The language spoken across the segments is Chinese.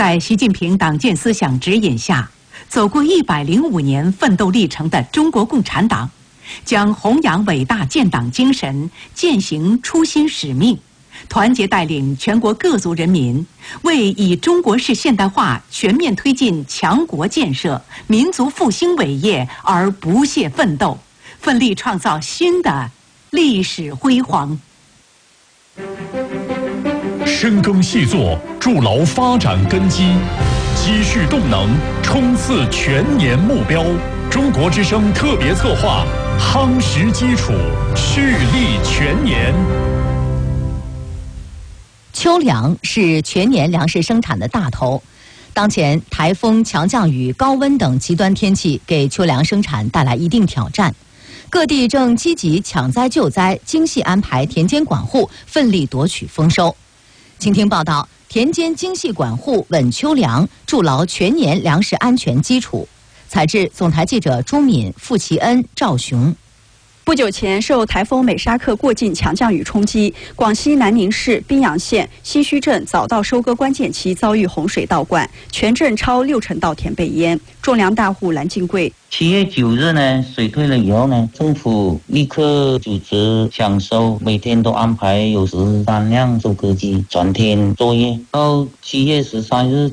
在习近平党建思想指引下，走过105年奋斗历程的中国共产党，将弘扬伟大建党精神，践行初心使命，团结带领全国各族人民，为以中国式现代化全面推进强国建设、民族复兴伟业而不懈奋斗，奋力创造新的历史辉煌。 深耕细作，筑牢发展根基，积蓄动能，冲刺全年目标。中国之声特别策划，夯实基础，蓄力全年。 秋粮是全年粮食生产的大头，当前台风、强降雨、高温等极端天气给秋粮生产带来一定挑战，各地正积极抢灾救灾，精细安排田间管护，奋力夺取丰收。请听报道：田间精细管护稳秋粮，筑牢全年粮食安全基础。采制总台记者朱敏、付其恩、赵雄。 不久前，受台风美沙克过境强降雨冲击，广西南宁市宾阳县新圩镇早到收割关键期遭遇洪水倒灌，全镇超60%稻田被淹，种粮大户蓝进贵。 7月9日呢，水退了以后呢，政府立刻组织抢收，每天都安排有13辆收割机转天作业。到7月13日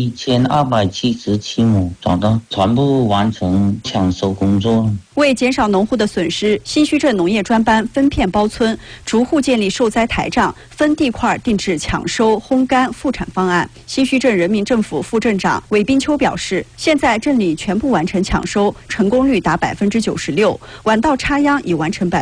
，1277亩找到，全部完成抢收工作。 为减少农户的损失，新圩镇农业专班分片包村，逐户建立受灾台账，分地块定制抢收、烘干、复产方案。新圩镇人民政府副镇长韦滨秋表示，现在镇里全部完成抢收，成功率达96%，晚稻插秧已完成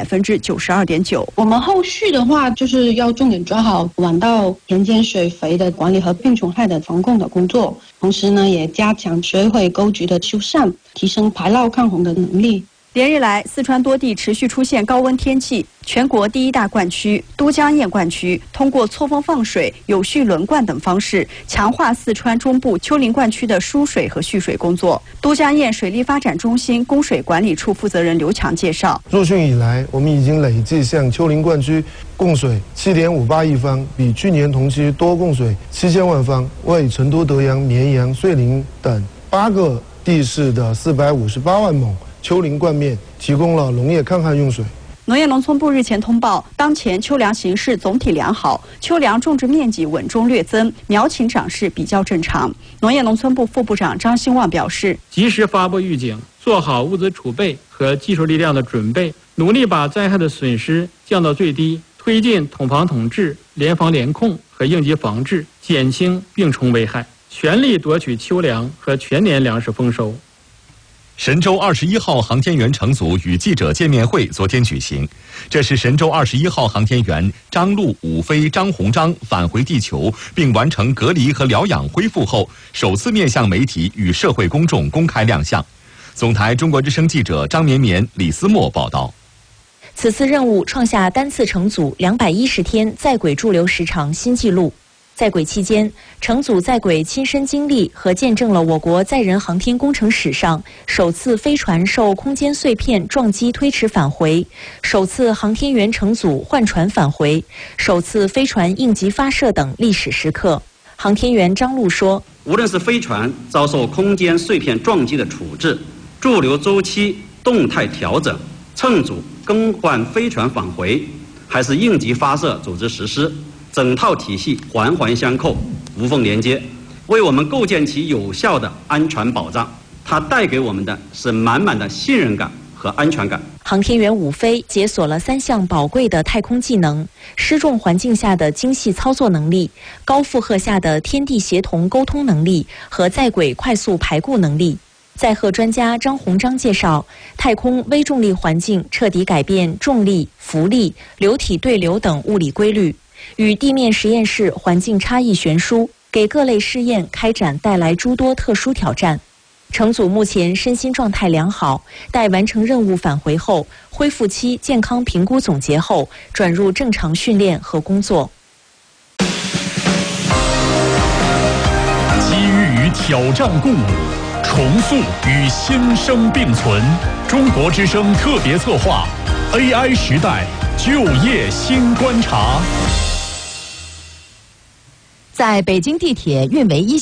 92.9%。 我们后续的话，就是要重点抓好晚稻田间水肥的管理和病虫害的防控的工作，同时呢，也加强水毁沟渠的修缮，提升排涝抗洪的能力。 连日来，四川多地持续出现高温天气，全国第一大灌区都江堰灌区通过错峰放水、有序轮灌等方式，强化四川中部丘陵灌区的输水和蓄水工作。都江堰水利发展中心供水管理处负责人刘强介绍， 入汛以来，我们已经累计向丘陵灌区供水7.58亿方，比去年同期多供水7000万方，为成都、德阳、绵阳、遂宁等8个地市的458万亩丘陵灌面提供了农业抗旱用水。 农业农村部日前通报，当前秋粮形势总体良好，秋粮种植面积稳中略增，苗情长势比较正常。农业农村部副部长张兴旺表示， 及时发布预警，做好物资储备和技术力量的准备，努力把灾害的损失降到最低，推进统防统治、联防联控和应急防治，减轻病虫危害，全力夺取秋粮和全年粮食丰收。 神舟21号航天员乘组与记者见面会昨天举行，这是神舟21号航天员张陆、武飞、张鸿章返回地球并完成隔离和疗养恢复后，首次面向媒体与社会公众公开亮相。总台中国之声记者张绵绵、李思墨报道。 此次任务创下单次乘组210天在轨驻留时长新纪录。在轨期间，乘组在轨亲身经历和见证了我国载人航天工程史上首次飞船受空间碎片撞击推迟返回，首次航天员乘组换船返回，首次飞船应急发射等历史时刻。航天员张陆说， 无论是飞船遭受空间碎片撞击的处置，驻留周期动态调整，乘组更换飞船返回，还是应急发射组织实施，整套体系环环相扣，无缝连接，为我们构建起有效的安全保障。它带给我们的是满满的信任感和安全感。 航天员武飞解锁了3项宝贵的太空技能：失重环境下的精细操作能力、高负荷下的天地协同沟通能力和在轨快速排固能力。载荷专家张鸿章介绍，太空微重力环境彻底改变重力、浮力、流体对流等物理规律，与地面实验室环境差异悬殊，给各类试验开展带来诸多特殊挑战。乘组目前身心状态良好，待完成任务返回后，恢复期健康评估总结后，转入正常训练和工作。 机遇与挑战共舞，重塑与新生并存。中国之声特别策划 AI 时代就业新观察。 在北京地铁运维1